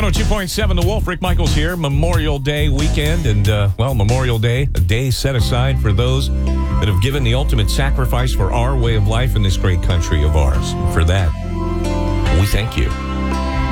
102.7 The Wolf. Rick Michaels here. Memorial Day weekend. And, Memorial Day, a day set aside for those that have given the ultimate sacrifice for our way of life in this great country of ours. For that, we thank you.